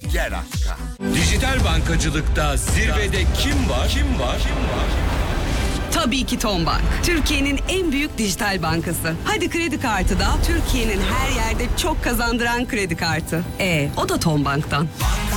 gel Hakka. Dijital bankacılıkta zirvede kim var? Tabii ki Tombank. Türkiye'nin en büyük dijital bankası. Hadi kredi kartı da Türkiye'nin her yerde çok kazandıran kredi kartı. O da Tombank'tan.